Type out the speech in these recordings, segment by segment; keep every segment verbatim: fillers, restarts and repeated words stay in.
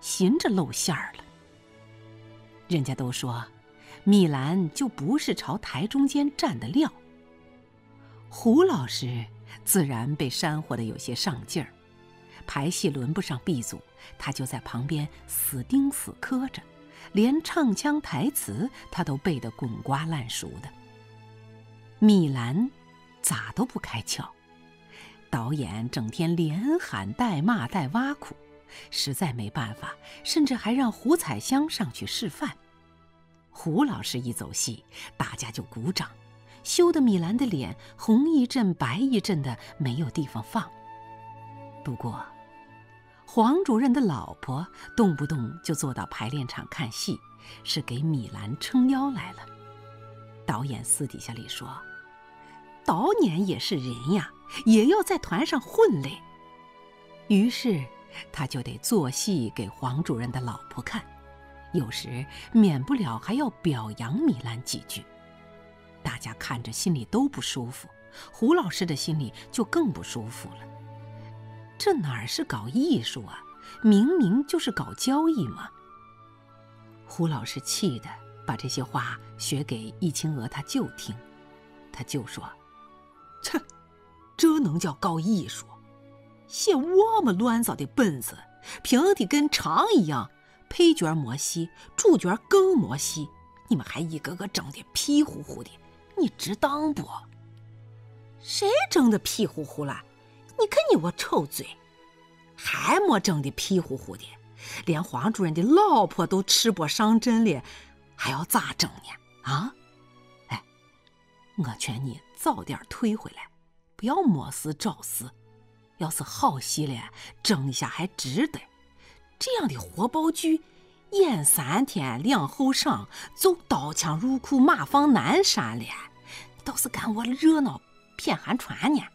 寻着露馅儿了。人家都说米兰就不是朝台中间站的料。胡老师自然被煽和的有些上劲儿，排戏轮不上 B 组，他就在旁边死盯死磕着，连唱腔台词他都背得滚瓜烂熟的。米兰咋都不开窍，导演整天连喊带骂带挖苦，实在没办法，甚至还让胡彩香上去示范。胡老师一走戏，大家就鼓掌，羞得米兰的脸红一阵白一阵的，没有地方放。不过黄主任的老婆动不动就坐到排练场看戏，是给米兰撑腰来了。导演私底下里说，导演也是人呀，也要在团上混嘞。于是他就得做戏给黄主任的老婆看，有时免不了还要表扬米兰几句。大家看着心里都不舒服，胡老师的心里就更不舒服了。这哪是搞艺术啊，明明就是搞交易嘛。胡老师气得把这些话学给易清娥他舅听，他舅说，切，这能叫搞艺术？写我们乱糟的本子拼的跟肠一样，配角没戏，主角更没戏，你们还一个个整的屁乎乎的，你值当不？谁整的屁乎乎了？你看你我臭嘴，还没整的屁乎乎的，连黄主任的老婆都吃播上阵了，还要咋整呢？啊？哎，我劝你早点退回来，不要没事找事。要是好戏了，整一下还值得。这样的活宝剧，演三天两后晌，就刀枪入库，马放南山了。你倒是干我热闹偏寒川呢。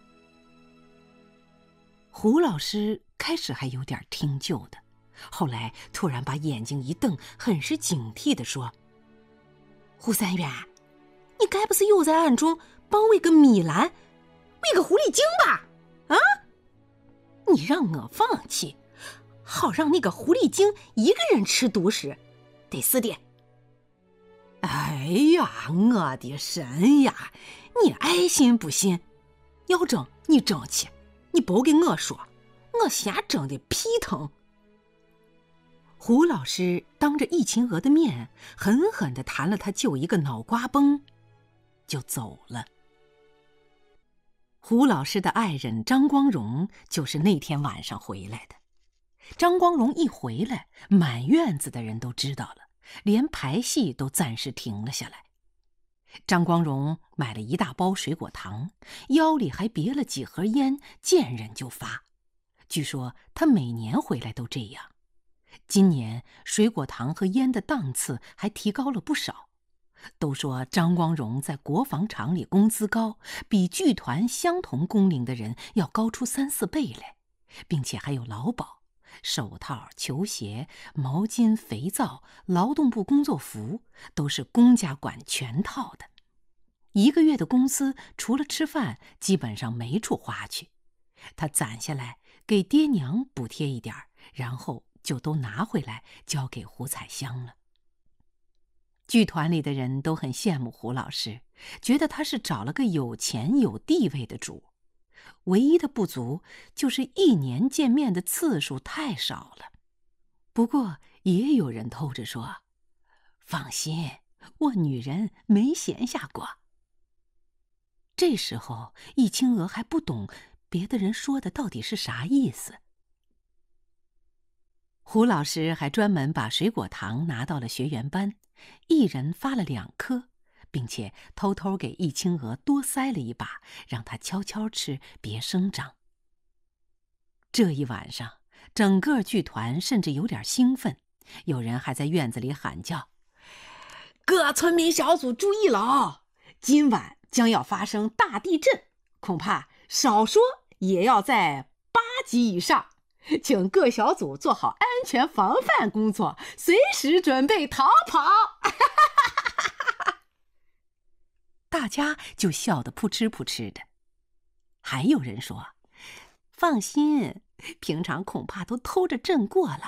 胡老师开始还有点听旧的，后来突然把眼睛一瞪，很是警惕地说，胡三元，你该不是又在暗中帮喂个米兰，喂个狐狸精吧？啊！你让我放弃，好让那个狐狸精一个人吃独食，得是的。哎呀，我的神呀！你爱信不信？要整你整去，你别给我说，我先整的屁疼。胡老师当着易清娥的面，狠狠地弹了他舅一个脑瓜崩，就走了。胡老师的爱人张光荣就是那天晚上回来的。张光荣一回来，满院子的人都知道了，连排戏都暂时停了下来。张光荣买了一大包水果糖，腰里还别了几盒烟，见人就发。据说他每年回来都这样。今年水果糖和烟的档次还提高了不少。都说张光荣在国防厂里工资高，比剧团相同工龄的人要高出三四倍来，并且还有劳保，手套、球鞋、毛巾、肥皂、劳动部工作服都是公家管全套的。一个月的工资除了吃饭，基本上没处花去。他攒下来给爹娘补贴一点，然后就都拿回来交给胡彩香了。剧团里的人都很羡慕胡老师，觉得他是找了个有钱有地位的主。唯一的不足就是一年见面的次数太少了。不过也有人偷着说，放心，我女人没闲下过。这时候易清娥还不懂别的人说的到底是啥意思。胡老师还专门把水果糖拿到了学员班，一人发了两颗，并且偷偷给易清娥多塞了一把，让她悄悄吃，别声张。这一晚上，整个剧团甚至有点兴奋，有人还在院子里喊叫：“各村民小组注意了啊！今晚将要发生大地震，恐怕少说也要在八级以上。请各小组做好安全防范工作，随时准备逃跑。”大家就笑得扑哧扑哧的。还有人说：“放心，平常恐怕都偷着震过了。”